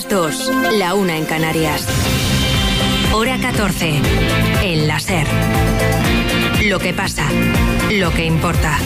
las 2, la 1 en Canarias. Hora 14, en la SER. Lo que pasa, lo que importa.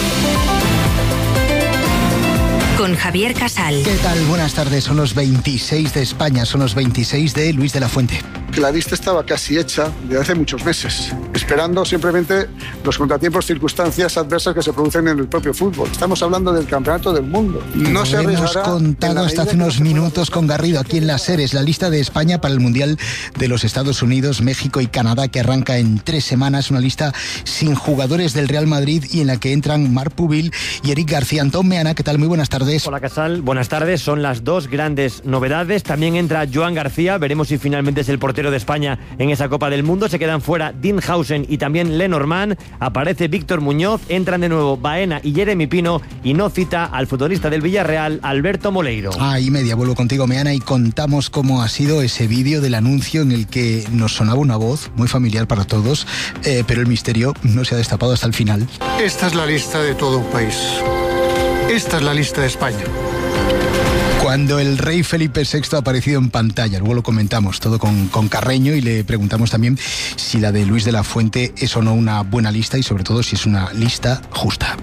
Con Javier Casal. ¿Qué tal? Buenas tardes. Son los 26 de España, son los 26 de Luis de la Fuente. La lista estaba casi hecha desde hace muchos meses, esperando simplemente los contratiempos, circunstancias adversas que se producen en el propio fútbol. Estamos hablando del campeonato del mundo. No se hemos contado hasta hace unos minutos con Garrido aquí en la SER. Es la lista de España para el Mundial de los Estados Unidos, México y Canadá, que arranca en 3 semanas. Una lista sin jugadores del Real Madrid y en la que entran Marc Pubil y Eric García. Antón Meana, ¿qué tal? Muy buenas tardes. Hola Casal, buenas tardes. Son las dos grandes novedades. También entra Joan García. Veremos si finalmente es el portero de España en esa Copa del Mundo. Se quedan fuera Dinhausen y también Lenormand. Aparece Víctor Muñoz. Entran de nuevo Baena y Jeremy Pino. Y no cita al futbolista del Villarreal, Alberto Moleiro. Y media, vuelvo contigo, Meana, y contamos cómo ha sido ese vídeo del anuncio en el que nos sonaba una voz muy familiar para todos, pero el misterio no se ha destapado hasta el final. Esta es la lista de todo un país. Esta es la lista de España. Cuando el rey Felipe VI ha aparecido en pantalla, luego lo comentamos todo con Carreño y le preguntamos también si la de Luis de la Fuente es o no una buena lista y sobre todo si es una lista justa.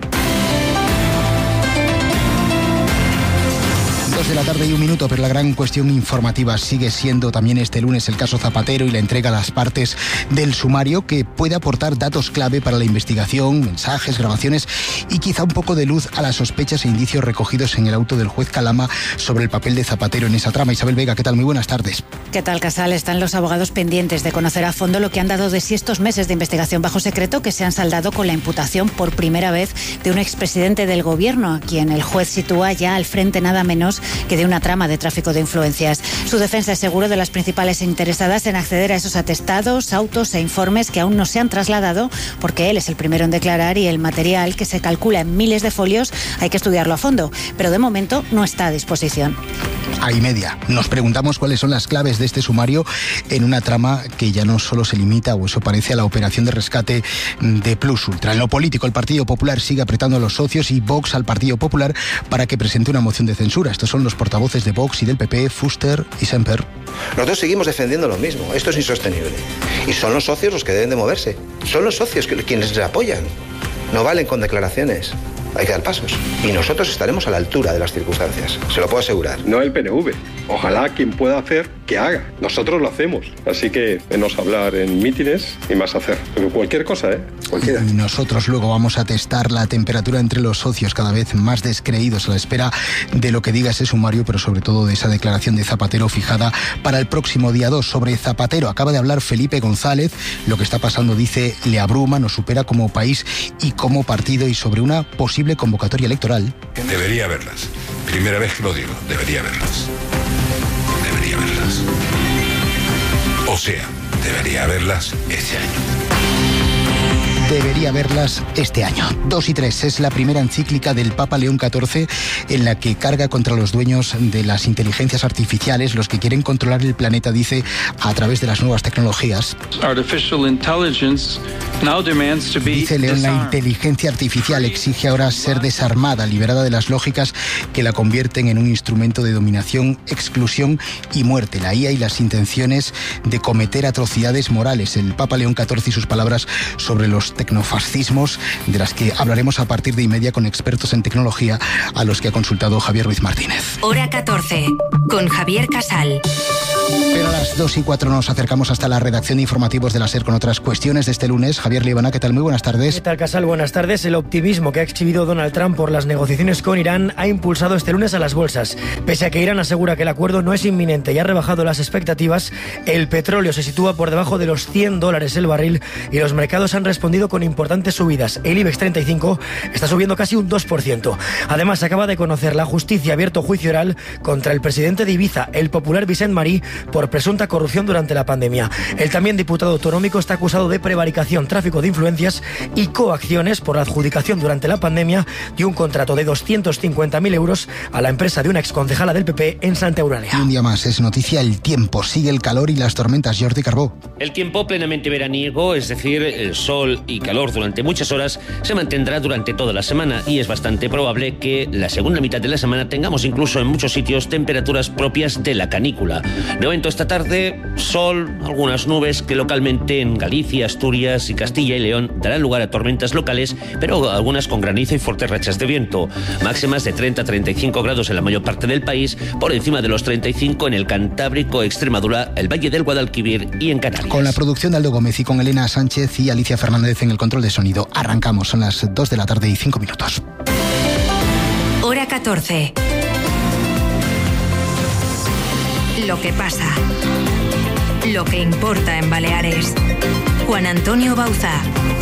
2 de la tarde y 1 minuto, pero la gran cuestión informativa sigue siendo también este lunes el caso Zapatero y la entrega a las partes del sumario que puede aportar datos clave para la investigación, mensajes, grabaciones y quizá un poco de luz a las sospechas e indicios recogidos en el auto del juez Calama sobre el papel de Zapatero en esa trama. Isabel Vega, ¿qué tal? Muy buenas tardes. ¿Qué tal, Casal? Están los abogados pendientes de conocer a fondo lo que han dado de sí estos meses de investigación bajo secreto que se han saldado con la imputación por primera vez de un expresidente del gobierno, a quien el juez sitúa ya al frente nada menos que de una trama de tráfico de influencias. Su defensa es seguro de las principales interesadas en acceder a esos atestados, autos e informes que aún no se han trasladado porque él es el primero en declarar y el material, que se calcula en miles de folios, hay que estudiarlo a fondo, pero de momento no está a disposición. Y media. Nos preguntamos cuáles son las claves de este sumario en una trama que ya no solo se limita, o eso parece, a la operación de rescate de Plus Ultra. En lo político, el Partido Popular sigue apretando a los socios y Vox al Partido Popular para que presente una moción de censura. Estos son los portavoces de Vox y del PP, Fuster y Semper. Nosotros seguimos defendiendo lo mismo. Esto es insostenible. Y son los socios los que deben de moverse. Son los socios quienes les apoyan. No valen con declaraciones. Hay que dar pasos. Y nosotros estaremos a la altura de las circunstancias. Se lo puedo asegurar. No el PNV. Ojalá quien pueda hacer, que haga. Nosotros lo hacemos. Así que menos hablar en mítines y más hacer. Pero cualquier cosa, cualquiera. Y nosotros luego vamos a testar la temperatura entre los socios, cada vez más descreídos a la espera de lo que diga ese sumario, pero sobre todo de esa declaración de Zapatero fijada para el próximo día 2. Sobre Zapatero acaba de hablar Felipe González. Lo que está pasando, dice, le abruma, nos supera como país y como partido, y sobre una posible convocatoria electoral. Debería haberlas. Primera vez que lo digo, debería haberlas. Debería haberlas. O sea, debería haberlas este año. Debería verlas este año. 2 y 3 es la primera encíclica del Papa León XIV en la que carga contra los dueños de las inteligencias artificiales, los que quieren controlar el planeta, dice, a través de las nuevas tecnologías. Dice León, la inteligencia artificial exige ahora ser desarmada, liberada de las lógicas que la convierten en un instrumento de dominación, exclusión y muerte. La IA y las intenciones de cometer atrocidades morales. El Papa León XIV y sus palabras sobre los tecnofascismos, de las que hablaremos a partir de inmedia con expertos en tecnología a los que ha consultado Javier Ruiz Martínez. Hora 14, con Javier Casal. Pero a las 2 y 4 nos acercamos hasta la redacción de informativos de la SER con otras cuestiones de este lunes. Javier Líbana, ¿qué tal? Muy buenas tardes. ¿Qué tal, Casal? Buenas tardes. El optimismo que ha exhibido Donald Trump por las negociaciones con Irán ha impulsado este lunes a las bolsas. Pese a que Irán asegura que el acuerdo no es inminente y ha rebajado las expectativas, el petróleo se sitúa por debajo de los $100 el barril y los mercados han respondido con importantes subidas. El IBEX 35 está subiendo casi un 2%. Además, acaba de conocer la justicia abierto juicio oral contra el presidente de Ibiza, el popular Vicent Marí, por presunta corrupción durante la pandemia. El también diputado autonómico está acusado de prevaricación, tráfico de influencias y coacciones por la adjudicación durante la pandemia de un contrato de 250.000 euros a la empresa de una exconcejala del PP en Santa Eulalia. Un día más es noticia el tiempo. Sigue el calor y las tormentas. Jordi Carbó. El tiempo plenamente veraniego, es decir, el sol y calor durante muchas horas, se mantendrá durante toda la semana y es bastante probable que la segunda mitad de la semana tengamos incluso en muchos sitios temperaturas propias de la canícula. De momento esta tarde, sol, algunas nubes que localmente en Galicia, Asturias y Castilla y León darán lugar a tormentas locales, pero algunas con granizo y fuertes rachas de viento. Máximas de 30 a 35 grados en la mayor parte del país, por encima de los 35 en el Cantábrico, Extremadura, el Valle del Guadalquivir y en Canarias. Con la producción de Aldo Gómez y con Elena Sánchez y Alicia Fernández en el control de sonido. Arrancamos, son las 2 de la tarde y 5 minutos. Hora 14. Lo que pasa. Lo que importa en Baleares. Juan Antonio Bauzá.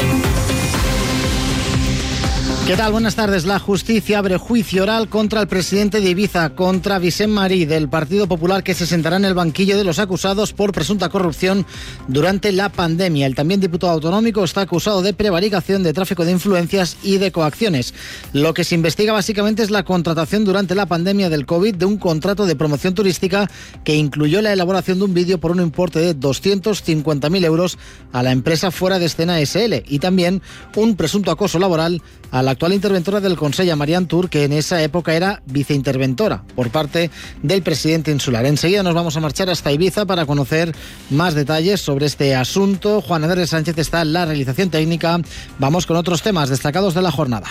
¿Qué tal? Buenas tardes. La justicia abre juicio oral contra el presidente de Ibiza, contra Vicent Marí, del Partido Popular, que se sentará en el banquillo de los acusados por presunta corrupción durante la pandemia. El también diputado autonómico está acusado de prevaricación, de tráfico de influencias y de coacciones. Lo que se investiga básicamente es la contratación durante la pandemia del COVID de un contrato de promoción turística que incluyó la elaboración de un vídeo por un importe de 250.000 euros a la empresa Fuera de Escena SL y también un presunto acoso laboral a la actual interventora del Consell, Marianne Tour, que en esa época era viceinterventora por parte del presidente insular. Enseguida nos vamos a marchar hasta Ibiza para conocer más detalles sobre este asunto. Juan Andrés Sánchez está en la realización técnica. Vamos con otros temas destacados de la jornada.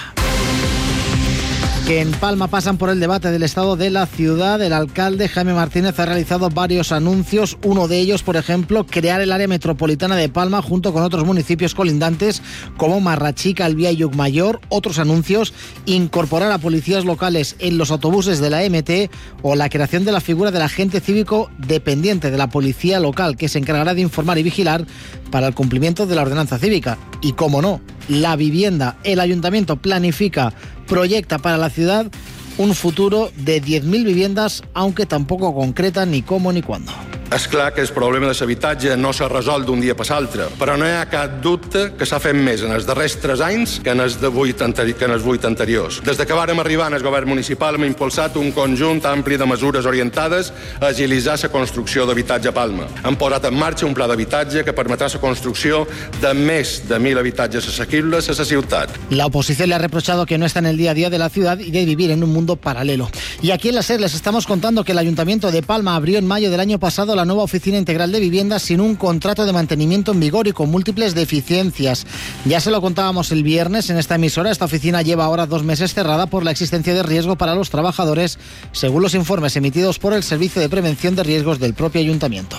Que en Palma pasan por el debate del estado de la ciudad. El alcalde Jaime Martínez ha realizado varios anuncios. Uno de ellos, por ejemplo, crear el área metropolitana de Palma junto con otros municipios colindantes como Marrachica, Albía y Llucmayor. Otros anuncios, incorporar a policías locales en los autobuses de la MT o la creación de la figura del agente cívico dependiente de la policía local que se encargará de informar y vigilar para el cumplimiento de la ordenanza cívica. Y cómo no, la vivienda. El ayuntamiento proyecta para la ciudad un futuro de 10.000 viviendas, aunque tampoco concreta ni cómo ni cuándo. És clar que el problema de l'habitatge no s'ha resolt d'un dia per l'altre, però no hi ha cap dubte que s'ha fet més en els darrers 3 anys que en els 8 anteriors. Des que vàrem arribar en el govern municipal hem impulsat un conjunt ampli de mesures orientades a agilitzar la construcció d'habitatge a Palma. Hem posat en marxa un pla d'habitatge que permetrà la construcció de més de 1.000 habitatges assequibles a la ciutat. La oposición le ha reprochado que no está en el día a día de la ciudad y de vivir en un mundo paralelo. Y aquí en la SER les estamos contando que el Ayuntamiento de Palma abrió en mayo del año pasado la nueva oficina integral de viviendas sin un contrato de mantenimiento en vigor y con múltiples deficiencias. Ya se lo contábamos el viernes en esta emisora. Esta oficina lleva ahora 2 meses cerrada por la existencia de riesgo para los trabajadores, según los informes emitidos por el Servicio de Prevención de Riesgos del propio Ayuntamiento.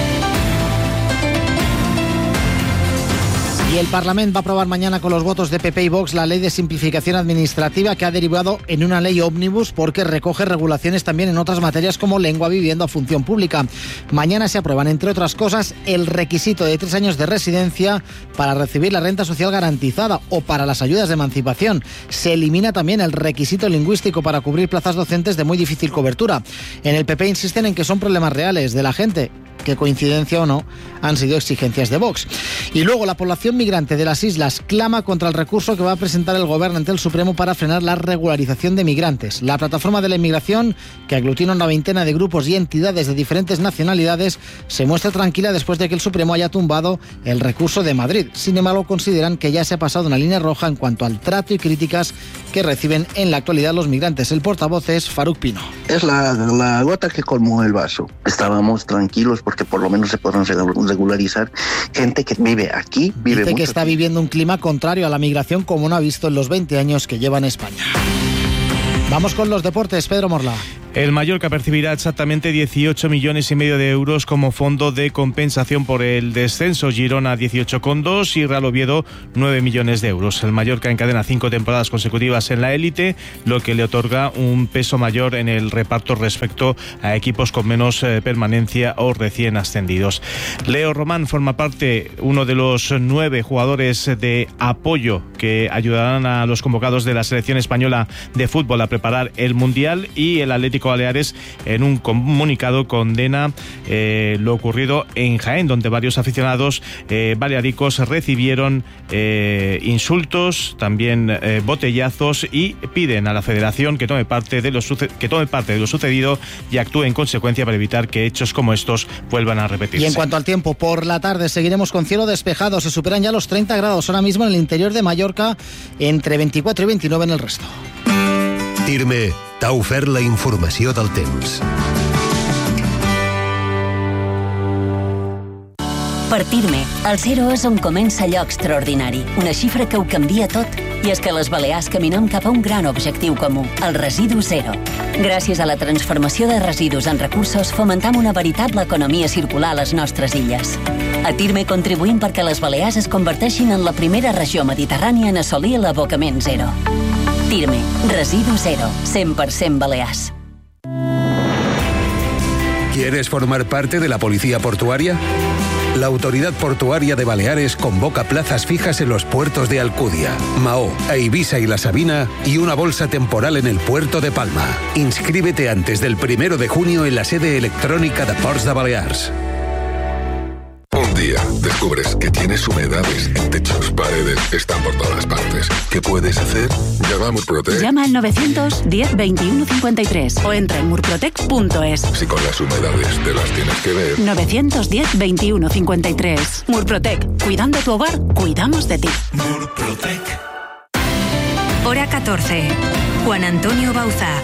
Y el Parlamento va a aprobar mañana con los votos de PP y Vox la ley de simplificación administrativa que ha derivado en una ley ómnibus porque recoge regulaciones también en otras materias como lengua, vivienda o función pública. Mañana se aprueban, entre otras cosas, el requisito de 3 años de residencia para recibir la renta social garantizada o para las ayudas de emancipación. Se elimina también el requisito lingüístico para cubrir plazas docentes de muy difícil cobertura. En el PP insisten en que son problemas reales de la gente, que coincidencia o no, han sido exigencias de Vox. Y luego la población migrante de las islas clama contra el recurso que va a presentar el Gobierno ante el Supremo para frenar la regularización de migrantes. La plataforma de la inmigración, que aglutina una veintena de grupos y entidades de diferentes nacionalidades, se muestra tranquila después de que el Supremo haya tumbado el recurso de Madrid. Sin embargo, consideran que ya se ha pasado una línea roja en cuanto al trato y críticas que reciben en la actualidad los migrantes. El portavoz es Faruk Pino. Es la gota que colmó el vaso. Estábamos tranquilos porque por lo menos se pueden regularizar gente que vive aquí. Dice que está viviendo un clima contrario a la migración como no ha visto en los 20 años que lleva en España. Vamos con los deportes, Pedro Morla. El Mallorca percibirá exactamente 18,5 millones de euros como fondo de compensación por el descenso. Girona 18,2 y Real Oviedo 9 millones de euros. El Mallorca encadena 5 temporadas consecutivas en la élite, lo que le otorga un peso mayor en el reparto respecto a equipos con menos permanencia o recién ascendidos. Leo Román forma parte, uno de los 9 jugadores de apoyo que ayudarán a los convocados de la selección española de fútbol a preparar el Mundial, y el Atlético Atlético Baleares en un comunicado condena lo ocurrido en Jaén, donde varios aficionados balearicos recibieron insultos, también botellazos, y piden a la Federación que tome parte de lo sucedido y actúe en consecuencia para evitar que hechos como estos vuelvan a repetirse. Y en cuanto al tiempo, por la tarde seguiremos con cielo despejado. Se superan ya los 30 grados ahora mismo en el interior de Mallorca, entre 24 y 29 en el resto. TIRME t'ha ofert la informació del temps. Per TIRME, el 0 és on comença allò extraordinari, una xifra que ho canvia tot. I és que les Balears caminem cap a un gran objectiu comú, el residu zero. Gràcies a la transformació de residus en recursos, fomentam una veritable economia circular a les nostres illes. A TIRME contribuïm perquè les Balears es converteixin en la primera regió mediterrània en assolir l'abocament zero. TIRME, residu zero, 100% Balears. ¿Quieres formar parte de la policía portuaria? La Autoridad Portuaria de Baleares convoca plazas fijas en los puertos de Alcudia, Mahó, Eivissa y La Sabina y una bolsa temporal en el puerto de Palma. Inscríbete antes del 1 de junio en la sede electrónica de Ports de Balears. Un día descubres que tienes humedades en techos, paredes, están por todas partes. ¿Qué puedes hacer? Llama a Murprotec. Llama al 910 21 53 o entra en murprotec.es. Si con las humedades te las tienes que ver. 910 21 53. Murprotec. Cuidando tu hogar, cuidamos de ti. Murprotec. Hora 14. Juan Antonio Bauzá.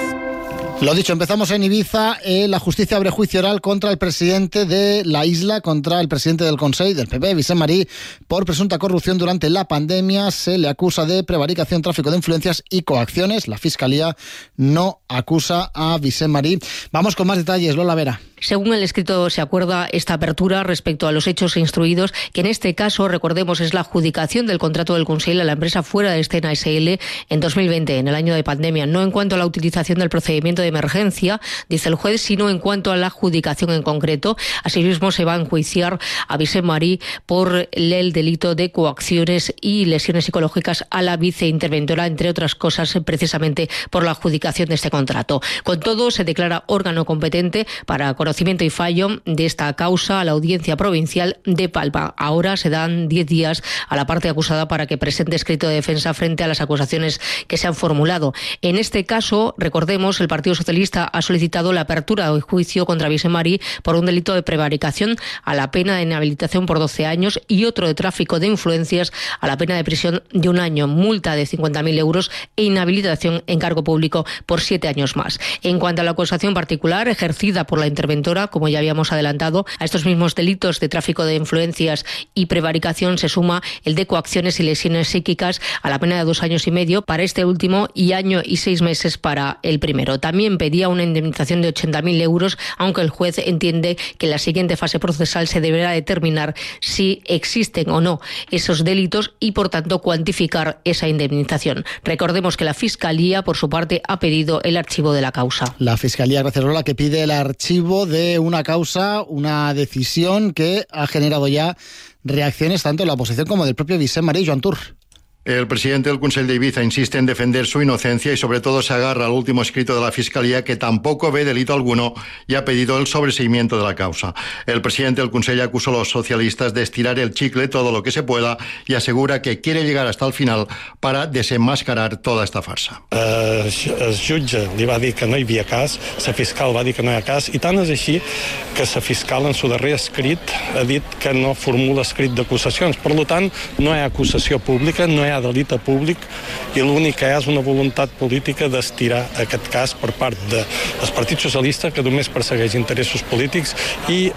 Lo dicho, empezamos en Ibiza. La justicia abre juicio oral contra el presidente de la isla, contra el presidente del Consell, del PP, Vicent Marí, por presunta corrupción durante la pandemia. Se le acusa de prevaricación, tráfico de influencias y coacciones. La Fiscalía no acusa a Vicent Marí. Vamos con más detalles, Lola Vera. Según el escrito, se acuerda esta apertura respecto a los hechos instruidos, que en este caso, recordemos, es la adjudicación del contrato del Consell a la empresa Fuera de Escena SL en 2020, en el año de pandemia. No en cuanto a la utilización del procedimiento de emergencia, dice el juez, sino en cuanto a la adjudicación en concreto. Asimismo, se va a enjuiciar a Vicent Marí por el delito de coacciones y lesiones psicológicas a la viceinterventora, entre otras cosas, precisamente por la adjudicación de este contrato. Con todo, se declara órgano competente para conocimiento y fallo de esta causa a la Audiencia Provincial de Palma. Ahora se dan 10 días a la parte acusada para que presente escrito de defensa frente a las acusaciones que se han formulado. En este caso, recordemos, el Partido Socialista ha solicitado la apertura de juicio contra Vicent Marí por un delito de prevaricación a la pena de inhabilitación por 12 años y otro de tráfico de influencias a la pena de prisión de 1 año, multa de 50.000 euros e inhabilitación en cargo público por 7 años más. En cuanto a la acusación particular ejercida por la interventora, como ya habíamos adelantado, a estos mismos delitos de tráfico de influencias y prevaricación se suma el de coacciones y lesiones psíquicas a la pena de 2 años y medio para este último y 1 año y 6 meses para el primero. También pedía una indemnización de 80.000 euros, aunque el juez entiende que en la siguiente fase procesal se deberá determinar si existen o no esos delitos y, por tanto, cuantificar esa indemnización. Recordemos que la Fiscalía, por su parte, ha pedido el archivo de la causa. La Fiscalía, gracias Lola, que pide el archivo de una causa, una decisión que ha generado ya reacciones tanto de la oposición como del propio Vicent Marí. Joan Tur. El presidente del Consell de Ibiza insiste en defender su inocencia y sobre todo se agarra al último escrito de la Fiscalía, que tampoco ve delito alguno y ha pedido el sobreseimiento de la causa. El presidente del Consell acusó a los socialistas de estirar el chicle todo lo que se pueda y asegura que quiere llegar hasta el final para desenmascarar toda esta farsa. El jutge li va dir que no hi havia cas, la fiscal va dir que no hi ha cas, i tant és així que la fiscal en su darrer escrit ha dit que no formula escrit d'acusacions. Per tant, no hi ha acusació pública, no hi ha delicte públic i l'únic que hi ha és una voluntat política d'estirar aquest cas per part del Partit Socialista, que només persegueix interessos polítics, i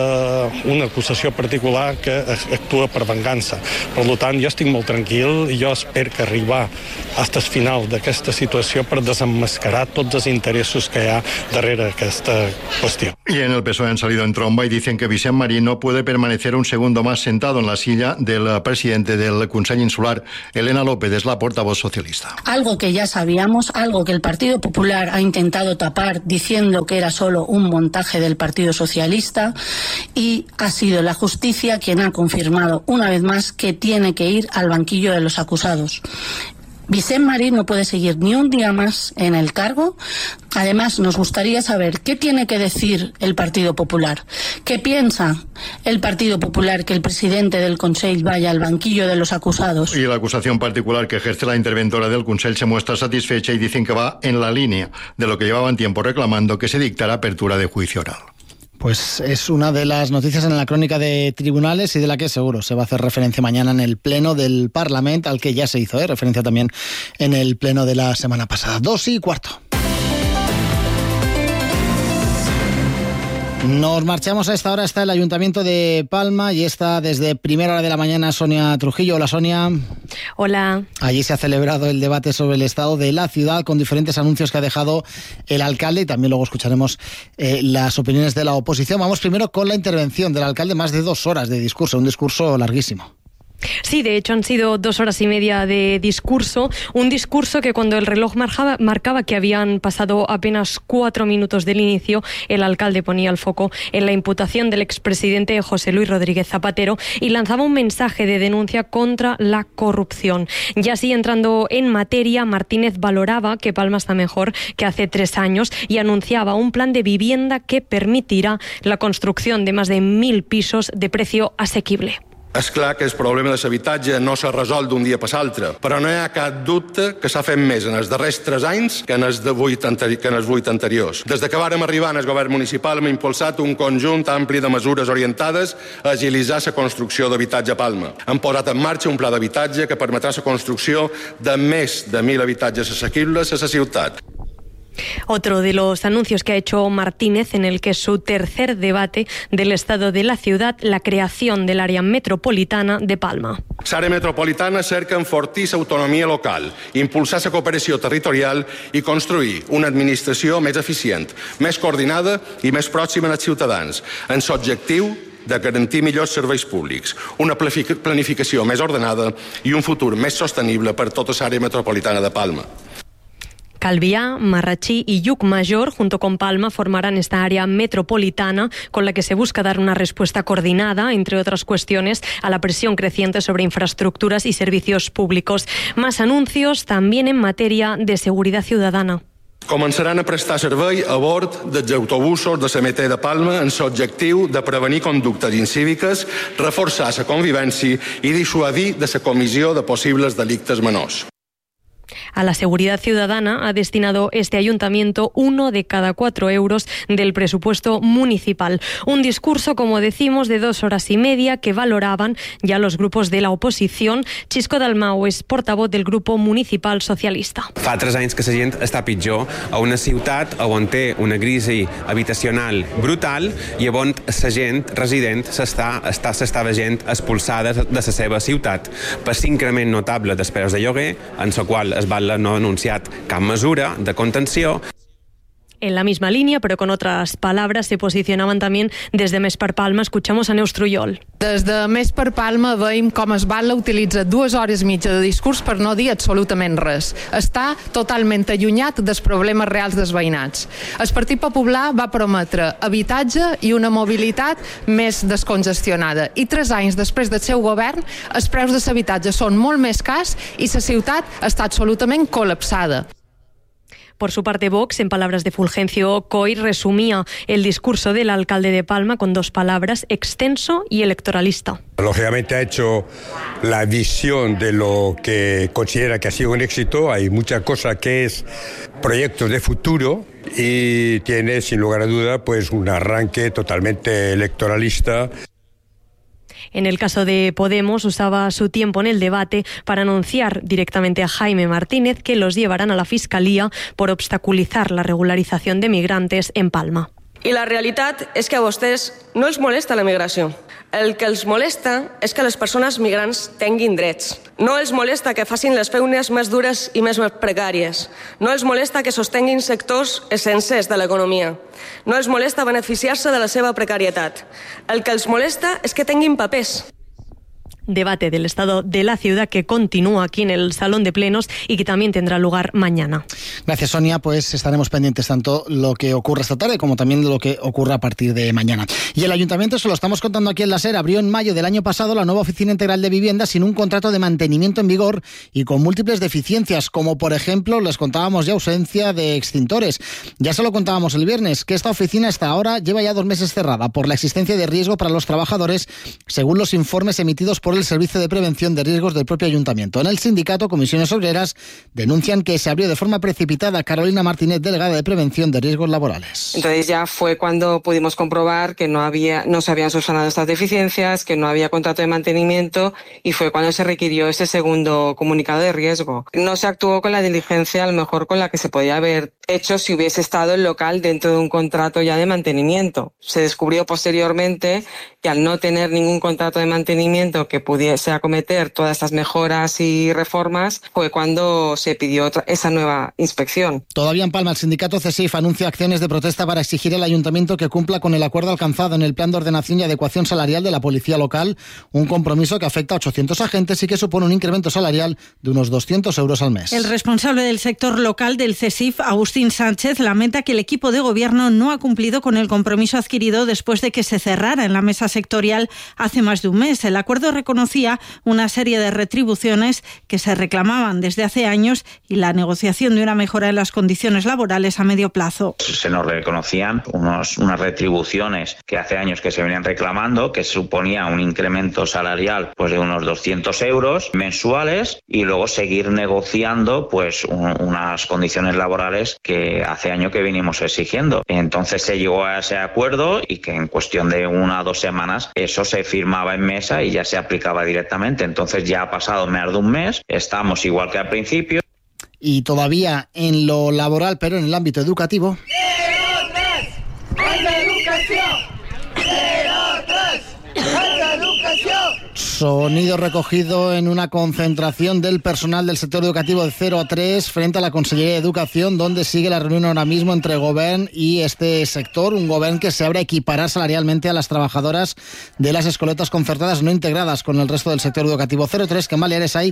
una acusació particular que actua per vengança. Per tant, jo estic molt tranquil i jo espero que arribar fins al final d'aquesta situació per desenmascarar tots els interessos que hi ha darrere aquesta qüestió. Y en el PSOE han salido en tromba y dicen que Vicent Marí no puede permanecer un segundo más sentado en la silla del presidente del Consell Insular. Elena López es la portavoz socialista. Algo que ya sabíamos, algo que el Partido Popular ha intentado tapar diciendo que era solo un montaje del Partido Socialista, y ha sido la justicia quien ha confirmado una vez más que tiene que ir al banquillo de los acusados. Vicent Marín no puede seguir ni un día más en el cargo. Además, nos gustaría saber qué tiene que decir el Partido Popular. ¿Qué piensa el Partido Popular que el presidente del Consell vaya al banquillo de los acusados? Y la acusación particular que ejerce la interventora del Consell se muestra satisfecha y dicen que va en la línea de lo que llevaban tiempo reclamando, que se dictara apertura de juicio oral. Pues es una de las noticias en la crónica de tribunales y de la que seguro se va a hacer referencia mañana en el Pleno del Parlamento, al que ya se hizo referencia también en el Pleno de la semana pasada. 2:15. Nos marchamos a esta hora. Está el Ayuntamiento de Palma y está desde primera hora de la mañana Sonia Trujillo. Hola, Sonia. Hola. Allí se ha celebrado el debate sobre el estado de la ciudad con diferentes anuncios que ha dejado el alcalde y también luego escucharemos las opiniones de la oposición. Vamos primero con la intervención del alcalde, más de 2 horas de discurso, un discurso larguísimo. Sí, de hecho han sido 2 horas y media de discurso, un discurso que cuando el reloj marcaba que habían pasado apenas 4 minutos del inicio, el alcalde ponía el foco en la imputación del expresidente José Luis Rodríguez Zapatero y lanzaba un mensaje de denuncia contra la corrupción. Ya así entrando en materia, Martínez valoraba que Palma está mejor que hace 3 años y anunciaba un plan de vivienda que permitirá la construcción de más de 1.000 pisos de precio asequible. És clar que el problema de l'habitatge no s'ha resolt d'un dia per l'altre, però no hi ha cap dubte que s'ha fet més en els darrers 3 anys que en els 8 anteriors. Des que vàrem arribar en el govern municipal hem impulsat un conjunt ampli de mesures orientades a agilitzar la construcció d'habitatge a Palma. Hem posat en marxa un pla d'habitatge que permetrà la construcció de més de 1.000 habitatges assequibles a la ciutat. Otro de los anuncios que ha hecho Martínez, en el que es su tercer debate del estado de la ciudad, la creación del área metropolitana de Palma. L'àrea metropolitana cerca enfortir l'autonomia local, impulsar la cooperació territorial i construir una administració més eficient, més coordinada i més pròxima als ciutadans, en l'objectiu de garantir millors serveis públics, una planificació més ordenada i un futur més sostenible per tota l'àrea metropolitana de Palma. Calviá, Marratxí y Llucmajor, junto con Palma, formarán esta área metropolitana con la que se busca dar una respuesta coordinada, entre otras cuestiones, a la presión creciente sobre infraestructuras y servicios públicos. Más anuncios también en materia de seguridad ciudadana. Començaran a prestar servei a bord dels autobusos de la MT de Palma amb l'objectiu de prevenir conductes incíviques, reforçar la convivència i dissuadir de la comissió de possibles delictes menors. A la seguridad ciudadana ha destinado este ayuntamiento 1 de cada 4 euros del presupuesto municipal. Un discurso, como decimos, de 2 horas y media que valoraban ya los grupos de la oposición. Chisco Dalmau es portavoz del grupo municipal socialista. Fa 3 anys que la gent està pitjor a una ciutat on té una crisi habitacional brutal i on la gent resident s'està veient expulsada de la seva ciutat per l'increment notable dels preus de lloguer, en la qual es va no ha anunciat cap mesura de contenció. En la misma línea, pero con otras palabras, se posicionaban también desde Més per Palma. Escuchamos a Neus Trullol. Des de Més per Palma veiem com es Batlle utilitza 2 hores i mitja de discurs per no dir absolutament res. Està totalment allunyat dels problemes reals dels veïnats. El Partit Popular va prometre habitatge i una mobilitat més descongestionada. I 3 anys després del seu govern, els preus de l'habitatge són molt més cars i la ciutat està absolutament col·lapsada. Por su parte, Vox, en palabras de Fulgencio Coy, resumía el discurso del alcalde de Palma con 2 palabras: extenso y electoralista. Lógicamente ha hecho la visión de lo que considera que ha sido un éxito. Hay muchas cosas que es proyectos de futuro y tiene, sin lugar a duda, pues un arranque totalmente electoralista. En el caso de Podemos, usaba su tiempo en el debate para anunciar directamente a Jaime Martínez que los llevarán a la Fiscalía por obstaculizar la regularización de migrantes en Palma. I la realitat és que a vostès no els molesta la migració. El que els molesta és que les persones migrants tinguin drets. No els molesta que facin les feines més dures i més precàries. No els molesta que sostenguin sectors sencers de l'economia. No els molesta beneficiar-se de la seva precarietat. El que els molesta és que tinguin papers. debate del estado de la ciudad que continúa aquí en el Salón de Plenos y que también tendrá lugar mañana. Gracias, Sonia. Pues estaremos pendientes tanto lo que ocurra esta tarde como también de lo que ocurra a partir de mañana. Y el Ayuntamiento, se lo estamos contando aquí en la SER, abrió en mayo del año pasado la nueva Oficina Integral de Vivienda sin un contrato de mantenimiento en vigor y con múltiples deficiencias, como por ejemplo, les contábamos ya, ausencia de extintores. Ya se lo contábamos el viernes, que esta oficina hasta ahora lleva ya 2 meses cerrada por la existencia de riesgo para los trabajadores, según los informes emitidos por el Servicio de Prevención de Riesgos del propio Ayuntamiento. En el sindicato Comisiones Obreras denuncian que se abrió de forma precipitada. Carolina Martínez, delegada de Prevención de Riesgos Laborales. Entonces ya fue cuando pudimos comprobar que no se habían subsanado estas deficiencias, que no había contrato de mantenimiento, y fue cuando se requirió este segundo comunicado de riesgo. No se actuó con la diligencia, a lo mejor con la que se podía haber hecho si hubiese estado el local dentro de un contrato ya de mantenimiento. Se descubrió posteriormente que al no tener ningún contrato de mantenimiento que pudiese acometer todas estas mejoras y reformas, fue cuando se pidió esa nueva inspección. Todavía en Palma, el sindicato CESIF anuncia acciones de protesta para exigir al Ayuntamiento que cumpla con el acuerdo alcanzado en el Plan de Ordenación y Adecuación Salarial de la Policía Local, un compromiso que afecta a 800 agentes y que supone un incremento salarial de unos 200 euros al mes. El responsable del sector local del CESIF, Agustín Sánchez, lamenta que el equipo de gobierno no ha cumplido con el compromiso adquirido después de que se cerrara en la mesa sectorial hace más de un mes. El acuerdo reconocía una serie de retribuciones que se reclamaban desde hace años y la negociación de una mejora en las condiciones laborales a medio plazo. Se nos reconocían unas retribuciones que hace años que se venían reclamando, que suponía un incremento salarial pues de unos 200 euros mensuales, y luego seguir negociando pues unas condiciones laborales que hace años que venimos exigiendo. Entonces se llegó a ese acuerdo y que en cuestión de 1 o 2 semanas eso se firmaba en mesa y ya se aplicaba directamente. Entonces ya ha pasado más de un mes, estamos igual que al principio. Y todavía en lo laboral, pero en el ámbito educativo. Sonido recogido en una concentración del personal del sector educativo de 0 a 3 frente a la Consellería de Educación, donde sigue la reunión ahora mismo entre Govern y este sector, un Govern que se abre a equiparar salarialmente a las trabajadoras de las escoletas concertadas no integradas con el resto del sector educativo. 0-3, que en Baleares hay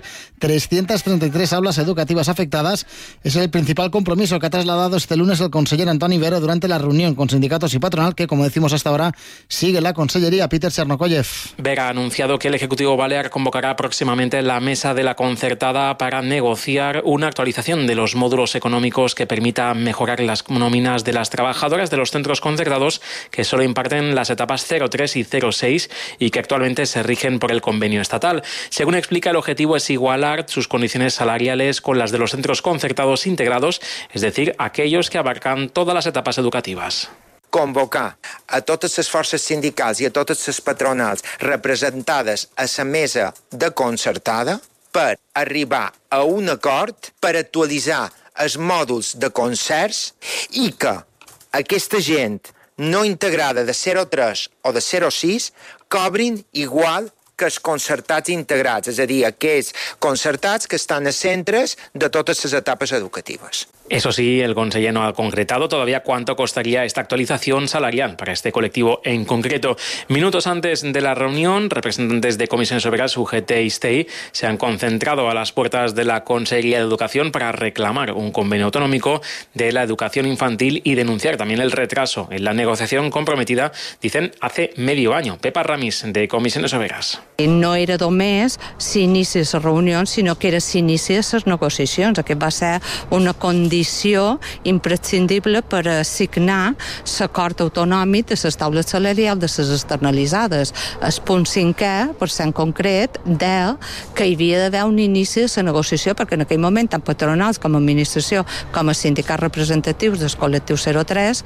333 aulas educativas afectadas. Es el principal compromiso que ha trasladado este lunes el consejero Antoni Vero durante la reunión con sindicatos y patronal que, como decimos hasta ahora, sigue la Consellería. Peter Chernokoyev. Vera ha anunciado que el Ejecutivo Balear convocará próximamente la mesa de la concertada para negociar una actualización de los módulos económicos que permita mejorar las nóminas de las trabajadoras de los centros concertados que solo imparten las etapas 0-3 y 0-6 y que actualmente se rigen por el convenio estatal. Según explica, el objetivo es igualar sus condiciones salariales con las de los centros concertados integrados, es decir, aquellos que abarcan todas las etapas educativas. Convocar a totes les forces sindicals i a totes les patronals representades a la mesa de concertada per arribar a un acord per actualitzar els mòduls de concerts i que aquesta gent no integrada de 0-3 o de 0-6 cobrin igual que els concertats integrats, és a dir, aquells concertats que estan a centres de totes les etapes educatives. Eso sí, el conseller no ha concretado todavía cuánto costaría esta actualización salarial para este colectivo en concreto. Minutos antes de la reunión, representantes de Comisiones Obreras, UGT y STEI se han concentrado a las puertas de la Consellería de Educación para reclamar un convenio autonómico de la educación infantil y denunciar también el retraso en la negociación comprometida, dicen, hace medio año. Pepa Ramis, de Comisiones Obreras. No era només s'inici la reunió, sinó que era s'inici les negociacions. Aquest va ser una condició imprescindible per assignar l'acord autonòmic de les taules salarials de les externalitzades. El punt 5è, per ser en concret, deia que hi havia d'haver un inici de la negociació, perquè en aquell moment tant patronals com administració com a sindicats representatius del col·lectiu 03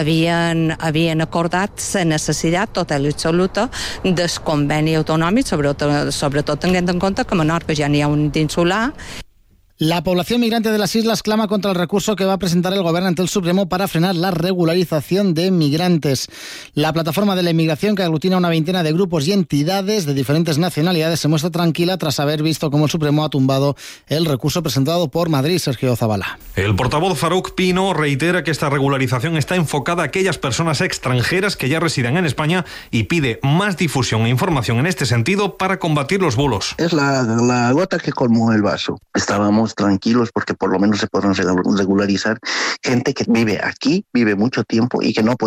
havien acordat la necessitat total i absoluta del conveni autonòmic, sobretot tenint en compte que a Menorca ja n'hi ha un d'insular. La población migrante de las islas clama contra el recurso que va a presentar el Gobierno ante el Supremo para frenar la regularización de migrantes. La plataforma de la inmigración, que aglutina una veintena de grupos y entidades de diferentes nacionalidades, se muestra tranquila tras haber visto cómo el Supremo ha tumbado el recurso presentado por Madrid. Sergio Zabala. El portavoz Farouk Pino reitera que esta regularización está enfocada a aquellas personas extranjeras que ya residen en España y pide más difusión e información en este sentido para combatir los bulos. Es la gota que colmó el vaso. Estábamos tranquilos porque por lo menos se podrán regularizar gente que vive aquí, vive mucho tiempo y que no